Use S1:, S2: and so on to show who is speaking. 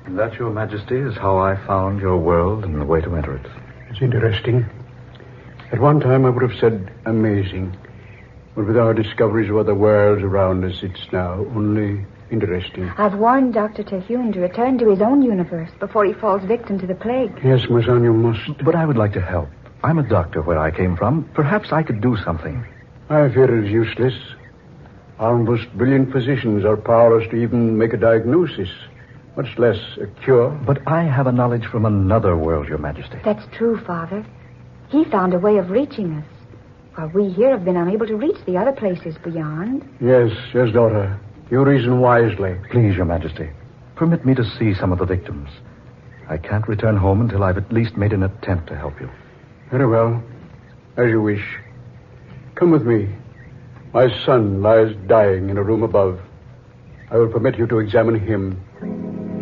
S1: That, Your Majesty, is how I found your world and the way to enter it.
S2: It's interesting. At one time I would have said amazing. But with our discoveries of other worlds around us, it's now only interesting.
S3: I've warned Dr. Terhune to return to his own universe before he falls victim to the plague.
S2: Yes, my son, you must.
S1: But I would like to help. I'm a doctor where I came from. Perhaps I could do something.
S2: I fear it is useless. Our most brilliant physicians are powerless to even make a diagnosis, much less a cure.
S1: But I have a knowledge from another world, Your Majesty.
S3: That's true, Father. He found a way of reaching us, while we here have been unable to reach the other places beyond.
S2: Yes, daughter. You reason wisely.
S1: Please, Your Majesty, permit me to see some of the victims. I can't return home until I've at least made an attempt to help you.
S2: Very well. As you wish. Come with me. My son lies dying in a room above. I will permit you to examine him.